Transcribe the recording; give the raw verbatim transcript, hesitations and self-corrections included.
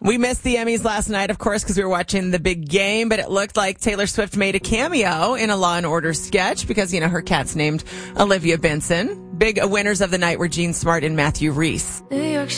We missed the Emmys last night, of course, because we were watching the big game, but it looked like Taylor Swift made a cameo in a Law and Order sketch because, you know, her cat's named Olivia Benson. Big winners of the night were Gene Smart and Matthew Reese. New York